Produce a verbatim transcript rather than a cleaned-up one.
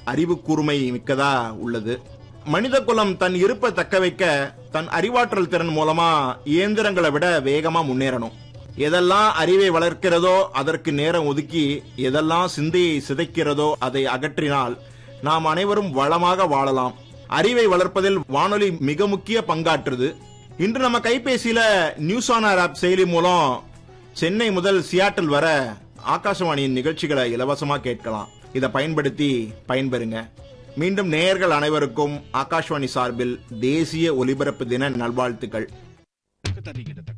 அறிவு கூர்மை மிக்கதா உள்ளது. மனித குலம் தன் இருப்பை தக்க வைக்க தன் அறிவாற்றல் திறன் மூலமா இயந்திரங்களை விட வேகமா முன்னேறணும். எதெல்லாம் அறிவை வளர்க்கிறதோ அதற்கு நேரம் ஒதுக்கி, எதெல்லாம் சிந்தையை சிதைக்கிறதோ அதை அகற்றினால் நாம் அனைவரும் வளமாக வாழலாம். அறிவை வளர்ப்பதில் வானொலி மிக முக்கிய பங்காற்றுது. இன்று நம்ம கைபேசியில நியூஸ் ஆன் ஏர் ஆப் செயலி மூலம் சென்னை முதல் சியாட்டில் வர ஆகாசவாணியின் நிகழ்ச்சிகளை இலவசமா கேட்கலாம். இதை பயன்படுத்தி பயன்பெறுங்க. மீண்டும் நேயர்கள் அனைவருக்கும் ஆகாஷ்வாணி சார்பில் தேசிய ஒலிபரப்பு தின நல்வாழ்த்துக்கள்.